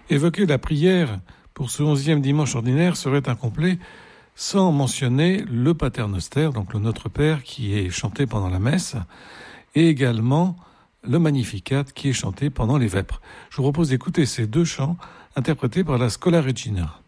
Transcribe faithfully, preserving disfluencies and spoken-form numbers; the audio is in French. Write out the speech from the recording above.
Évoquer la prière pour ce onzième dimanche ordinaire serait incomplet sans mentionner le Paternoster, donc le Notre Père qui est chanté pendant la messe, et également le Magnificat qui est chanté pendant les vêpres. Je vous propose d'écouter ces deux chants interprétés par la Schola Regina.